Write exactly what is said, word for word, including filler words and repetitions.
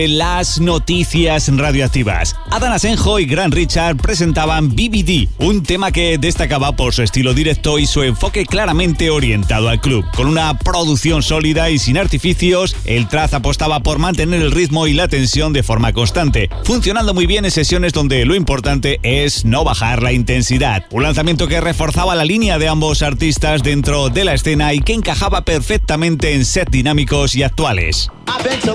Las noticias radioactivas. Adán Asenjo y Grant Richard presentaban B B D, un tema que destacaba por su estilo directo y su enfoque claramente orientado al club. Con una producción sólida y sin artificios, el Traz apostaba por mantener el ritmo y la tensión de forma constante, funcionando muy bien en sesiones donde lo importante es no bajar la intensidad. Un lanzamiento que reforzaba la línea de ambos artistas dentro de la escena y que encajaba perfectamente en sets dinámicos y actuales.